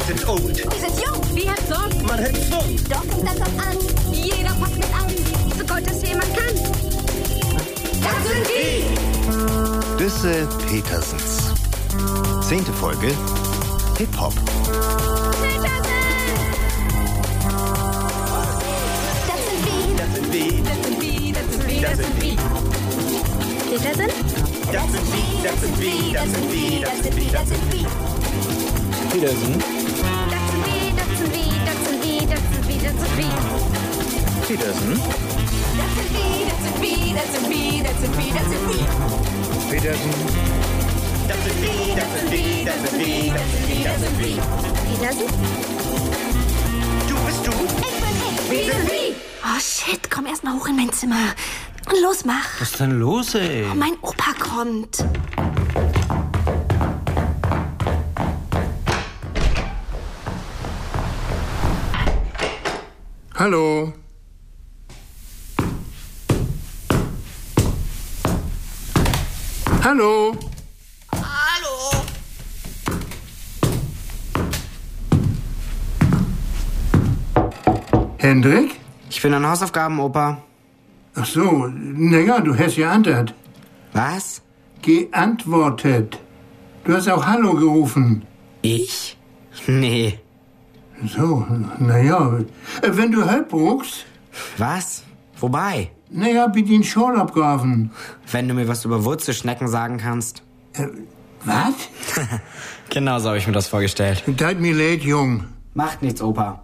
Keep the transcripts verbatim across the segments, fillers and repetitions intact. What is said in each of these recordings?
sind old. Wir sind jung. Wir haben Sorgen. Man hat Sorgen. Doch fängt das doch an. Jeder packt mit an. So Gott es jemand kann. Das sind die. Düsse Petersens. Zehnte Folge. Hip-Hop. Das sind wir. Das sind wir. Das sind wir, das sind wir, das sind wir. Petersen? Das sind wir. Das sind wir. Das sind wir. Das sind wir. Das sind wir. Petersen. Das sind wir, das sind wir, das sind wir, das sind wir, das sind wir. Petersen. Das sind wir, das sind wir, das sind wir, das sind wir, das sind wir. Petersen. Das sind wir. Das sind wir. Das sind wir. Das sind wir. Das sind wir. Petersen? Du bist du. Wir sind wir. Oh shit, komm erst mal hoch in mein Zimmer. Los, mach. Was ist denn los, ey? Mein Opa kommt. Hallo. Hallo. Hallo. Hendrik? Ich bin an Hausaufgaben, Opa. Ach so, naja, du hast geantwortet. Was? Geantwortet. Du hast auch Hallo gerufen. Ich? Nee. So, naja, wenn du Hilfe brauchst, Was? Wobei? naja, bitte den Schal abgraben. Wenn du mir was über Wurzelschnecken sagen kannst. Was? Genau so habe ich mir das vorgestellt. Tut mir leid, Jung. Macht nichts, Opa.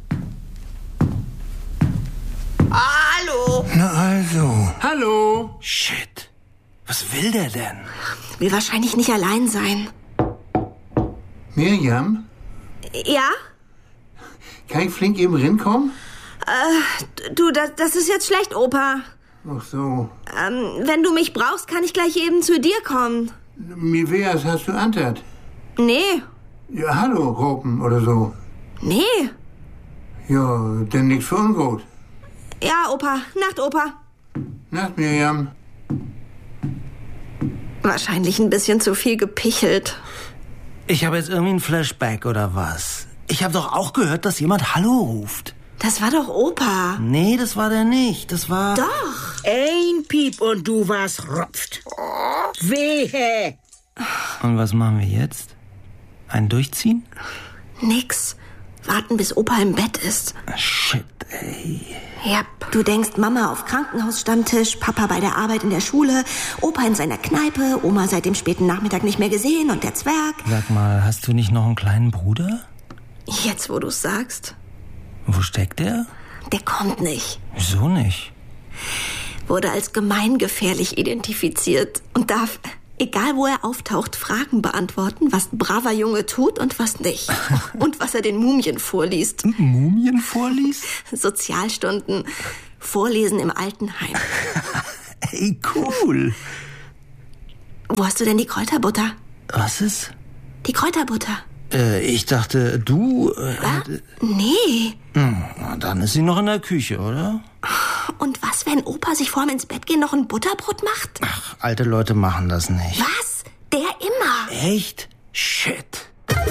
Hallo. Na also. Hallo. Shit. Was will der denn? Will wahrscheinlich nicht allein sein. Mirjam, Ja? kann ich flink eben rinkommen? Du, das, das ist jetzt schlecht, Opa. Ach so. Ähm, wenn du mich brauchst, kann ich gleich eben zu dir kommen. Mir wär's, hast du antwortet? Nee. Ja, hallo, Ropen oder so. Nee. Ja, denn nix für ungut. Ja, Opa. Nacht, Opa. Nacht, Mirjam. Wahrscheinlich ein bisschen zu viel gepichelt. Ich habe jetzt irgendwie ein Flashback oder was? Ich habe doch auch gehört, dass jemand Hallo ruft. Das war doch Opa. Nee, das war der nicht. Das war... Doch. Ein Piep und du warst rupft. Wehe! Und was machen wir jetzt? Ein Durchziehen? Nix. Warten, bis Opa im Bett ist. Shit, ey. Ja, du denkst, Mama auf Krankenhausstammtisch, Papa bei der Arbeit in der Schule, Opa in seiner Kneipe, Oma seit dem späten Nachmittag nicht mehr gesehen und der Zwerg. Sag mal, hast du nicht noch einen kleinen Bruder? Jetzt, wo du's sagst. Wo steckt der? Der kommt nicht. Wieso nicht? Wurde als gemeingefährlich identifiziert und darf, egal wo er auftaucht, Fragen beantworten, was ein braver Junge tut und was nicht. Und was er den Mumien vorliest. Mumien vorliest? Sozialstunden, Vorlesen im Altenheim. Ey, cool. Wo hast du denn die Kräuterbutter? Was ist? Die Kräuterbutter. Äh, ich dachte, du... Äh, Ah, nee. na, dann ist sie noch in der Küche, oder? Und was, wenn Opa sich vorm ins Bett gehen noch ein Butterbrot macht? Ach, alte Leute machen das nicht. Was? Der immer. Echt? Shit.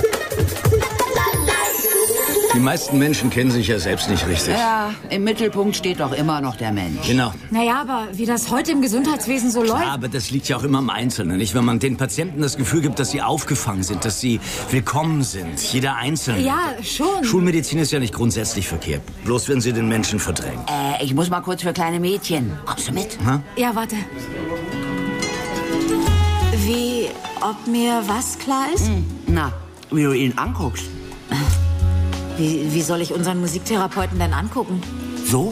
Die meisten Menschen kennen sich ja selbst nicht richtig. Ja, im Mittelpunkt steht doch immer noch der Mensch. Genau. Naja, aber wie das heute im Gesundheitswesen so läuft. Ja, aber das liegt ja auch immer am Einzelnen, nicht? Wenn man den Patienten das Gefühl gibt, dass sie aufgefangen sind, dass sie willkommen sind. Jeder Einzelne. Ja, schon. Schulmedizin ist ja nicht grundsätzlich verkehrt. Bloß wenn sie den Menschen verdrängen. Äh, ich muss mal kurz für kleine Mädchen. Kommst du mit? Ha? Ja, warte. Wie, ob mir was klar ist? Na, wie du ihn anguckst. Wie, wie soll ich unseren Musiktherapeuten denn angucken? So?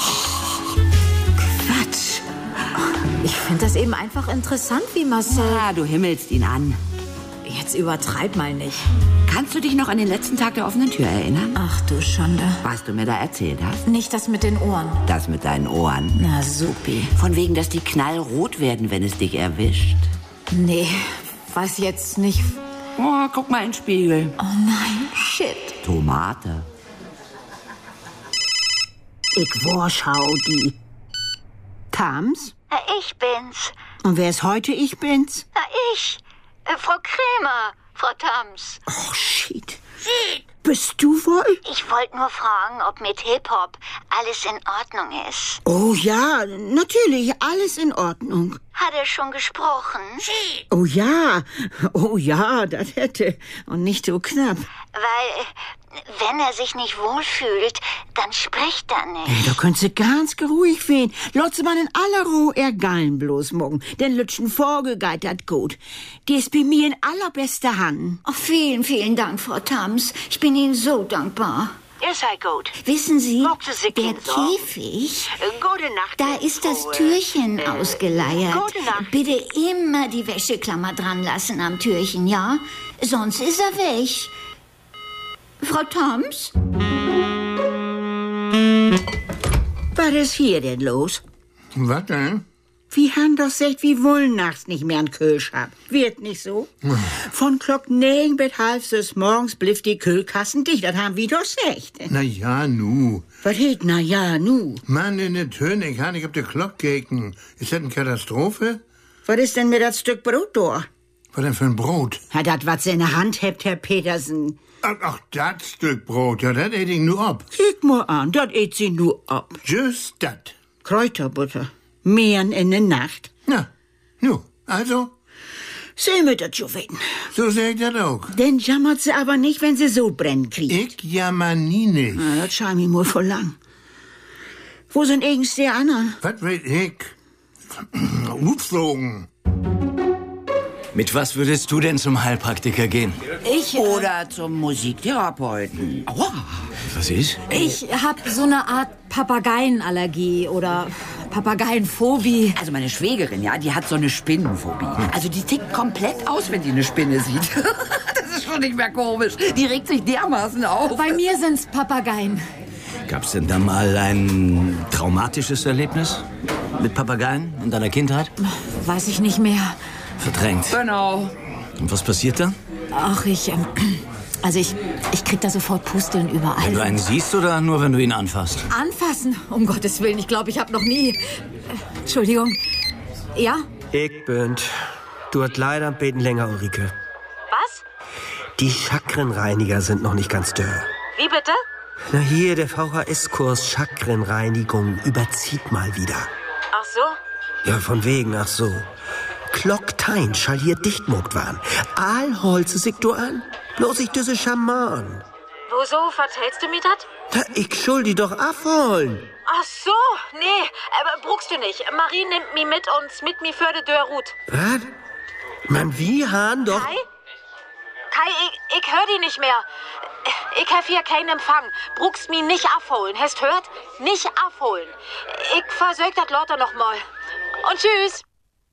Quatsch. Ich finde das eben einfach interessant, wie Marcel... Ah, du himmelst ihn an. Jetzt übertreib mal nicht. Kannst du dich noch an den letzten Tag der offenen Tür erinnern? Ach du Schande. Was du mir da erzählt hast? Nicht das mit den Ohren. Das mit deinen Ohren. Na, supi. Von wegen, dass die knallrot werden, wenn es dich erwischt. Nee, weiß jetzt nicht... Oh, guck mal in den Spiegel. Oh nein, shit. Tomate. Ich war schau die. Tams? Na, ich bin's. Und wer ist heute ich bin's? Na, ich. Äh, Frau Krämer, Frau Tams. Oh, shit. Shit. bist du wohl? Ich wollte nur fragen, ob mit Hip-Hop alles in Ordnung ist. Oh ja, natürlich, alles in Ordnung. Hat er schon gesprochen? Oh ja, oh ja, das hätte. Und nicht so knapp. Weil, wenn er sich nicht wohlfühlt, dann spricht er nicht. Hey, da könnt ihr ganz geruhig werden. Lotze man in aller Ruhe er gallen bloß morgen. Den Lütschen Vogel geht dat gut. Die ist bei mir in allerbester Hand. Oh, vielen, vielen Dank, Frau Thams. Ich bin Ihnen so dankbar. Ihr seid gut. Wissen Sie, Sie der so? Käfig, Gute Nacht. da ist das Türchen äh, ausgeleiert. Gute Nacht. Bitte immer die Wäscheklammer dran lassen am Türchen, ja? Sonst ist er weg. Frau Thams? Was ist hier denn los? Was denn? Wie han doch sagt, wie wollen nachts nicht mehr an Kölsch hab. Wird nicht so? Von Glock negen bis halb sechs morgens bliff die Kühlkassen dicht. Das haben wir doch gesagt. Na ja, nu. Was heet na ja, nu? Mann, in der Töne, ich habe auf der Glock gekeken. Ist das eine Katastrophe? Was ist denn mit das Stück Brot da? Was denn für ein Brot? Ja, das, was seine Hand hebt, Herr Petersen. Ach, ach das Stück Brot, ja, das ät ich nur ab. Kick mal an, das ät sie nur ab. Just dat. Kräuterbutter. Mehren in der Nacht. Na, nu, also? Sehen wir das schon werden. So seh ich das auch. Denn jammert sie aber nicht, wenn sie so brennen kriegt. Ich jammer nie nicht. Na, das scheint mir wohl voll lang. Wo sind eigens die anderen? Was will ich? Upslogen. Mit was würdest du denn zum Heilpraktiker gehen? Ich... Äh, Oder zum Musiktherapeuten. Aua. Was ist? Ich hab so eine Art Papageienallergie oder Papageienphobie. Also meine Schwägerin, ja, die hat so eine Spinnenphobie. Also die tickt komplett aus, wenn die eine Spinne sieht. Das ist schon nicht mehr komisch. Die regt sich dermaßen auf. Bei mir sind's Papageien. Gab's denn da mal ein traumatisches Erlebnis mit Papageien in deiner Kindheit? Weiß ich nicht mehr. Verdrängt. Genau. Und was passiert dann? Ach, ich... Ähm, also ich, ich krieg da sofort Pusteln überall. Wenn du einen siehst oder nur, wenn du ihn anfasst? Anfassen? Um Gottes Willen, ich glaube, ich habe noch nie... Äh, Entschuldigung. Ja? Ich bin's. Du hast leider ein bisschen länger, Ulrike. Was? Die Chakrenreiniger sind noch nicht ganz dörr. Wie bitte? Na hier, der V H S-Kurs Chakrenreinigung überzieht mal wieder. Ach so? Ja, von wegen, ach so. Klocktein schall hier dichtmuckt waren. All holze sich du an. Bloß ich düsse Schaman. Wieso vertellst du mir das? Da, ich schuld die doch abholen. Ach so, nee, aber bruchst du nicht. Marie nimmt mich mit und mit mir für de Dörrut. Was? Man, wie han doch... Kai? Kai, ich, ich hör die nicht mehr. Ich hab hier keinen Empfang. Bruchst mich nicht abholen. Hast hört? Nicht abholen. Ich versög das Lotte noch mal. Und tschüss.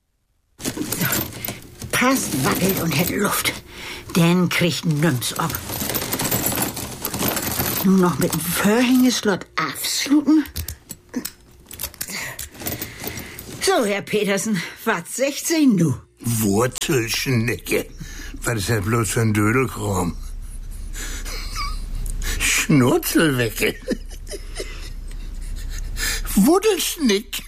Passt, wackelt und hätt Luft. Denn kriegt nüms ab. Nur noch mit dem Verhängeslot abschlucken. So, Herr Petersen, was sechzehn nu? Wurzelschnecke. Was ist das bloß für ein Dödelkram? Schnurzelwecke. Wuddelschnick.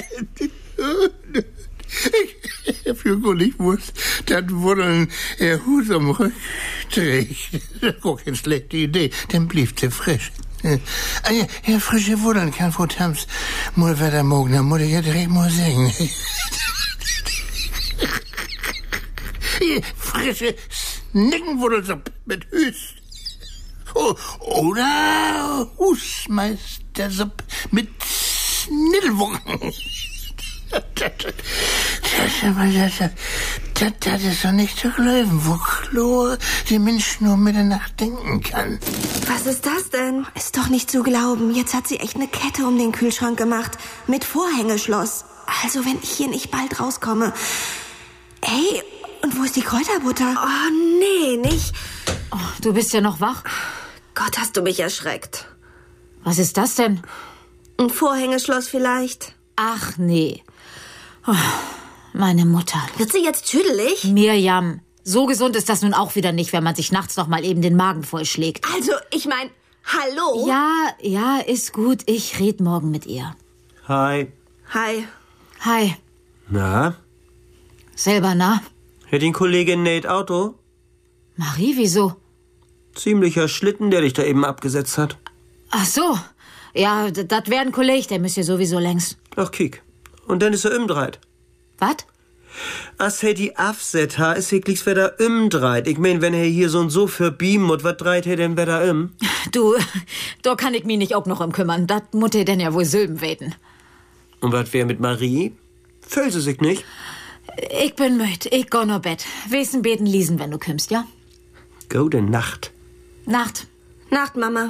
Ich hab ja gar nicht gewusst, dass Wuddeln er Hut am Rücken trägt. Das ist gar keine schlechte Idee, dann blieb sie frisch. Ah ja, ja, frische Wuddeln kann Frau Thams mal weiter morgen, dann muss ich ja direkt mal singen. Frische Snickenwuddelsuppe mit Hüs. Oh, oder Husmeistersuppe mit Schnittelwurken. Das, das, das, das, das ist doch nicht zu glauben, wo Chlor die Mensch nur Mitternacht denken kann. Was ist das denn? Ist doch nicht zu glauben. Jetzt hat sie echt eine Kette um den Kühlschrank gemacht. Mit Vorhängeschloss. Also, wenn ich hier nicht bald rauskomme. Hey, und wo ist die Kräuterbutter? Oh, nee, nicht. Oh, du bist ja noch wach. Gott, hast du mich erschreckt. Was ist das denn? Ein Vorhängeschloss vielleicht. Ach, nee. Oh, meine Mutter. Wird sie jetzt tüdelig? Mirjam, so gesund ist das nun auch wieder nicht, wenn man sich nachts noch mal eben den Magen vollschlägt. Also, ich mein, hallo? Ja, ja, ist gut. Ich red morgen mit ihr. Hi. Hi. Hi. Na? Selber, na? Hört den Kollegin Nate Auto? Marie, wieso? Ziemlicher Schlitten, der dich da eben abgesetzt hat. Ach so. Ja, das wäre ein Kollege, der müsste sowieso längst. Ach, kiek. Und dann ist er umdreht. Was? Als er die afset ha, ist wirklich wieder umdreht. Ich mein, wenn er hier so und so für beamen und was dreht er denn wieder um? Du, da kann ich mich nicht auch noch um kümmern. Das muss er denn ja wohl Sülben weten. Und was wär mit Marie? Fühlt sie sich nicht? Ich bin müd. Ich geh nur Bett. Wesen beten lesen, wenn du kümmst, ja? Gute Nacht. Nacht. Nacht, Mama.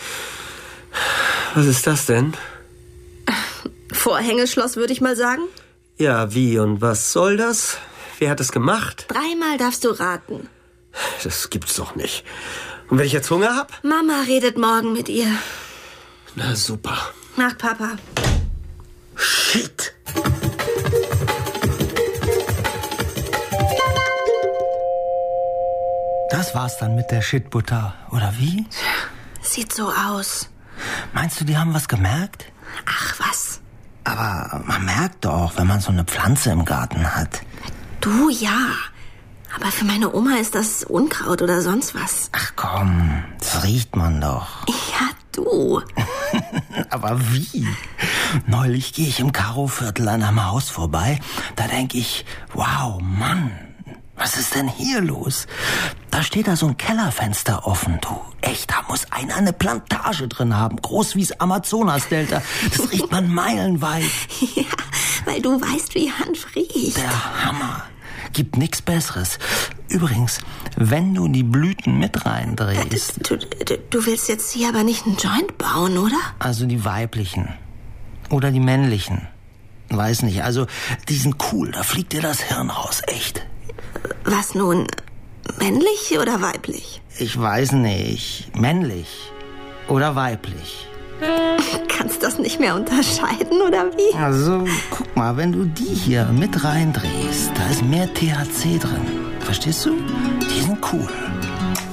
Was ist das denn? Vorhängeschloss, würde ich mal sagen. Ja, wie und was soll das? Wer hat das gemacht? Dreimal darfst du raten. Das gibt's doch nicht. Und wenn ich jetzt Hunger hab? Mama redet morgen mit ihr. Na super. Nacht, Papa. Shit. Das war's dann mit der Shitbutter, oder wie? Sieht so aus. Meinst du, die haben was gemerkt? Ach, was? Aber man merkt doch, wenn man so eine Pflanze im Garten hat. Du, ja. Aber für meine Oma ist das Unkraut oder sonst was. Ach komm, das riecht man doch. Ja, du. Aber wie? Neulich gehe ich im Karo-Viertel an einem Haus vorbei. Da denke ich, wow, Mann, was ist denn hier los? Da steht da so ein Kellerfenster offen, du. Echt, da muss einer eine Plantage drin haben. Groß wie's Amazonas-Delta. Das riecht man meilenweit. Ja, weil du weißt, wie Hanf riecht. Der Hammer. Gibt nix Besseres. Übrigens, wenn du die Blüten mit reindrehst... Du, du, du willst jetzt hier aber nicht einen Joint bauen, oder? Also die weiblichen. Oder die männlichen. Weiß nicht, also die sind cool. Da fliegt dir das Hirn raus, echt. Was nun? Männlich oder weiblich? Ich weiß nicht. Männlich oder weiblich. Kannst das nicht mehr unterscheiden, oder wie? Also, guck mal, wenn du die hier mit reindrehst, da ist mehr T H C drin. Verstehst du? Die sind cool.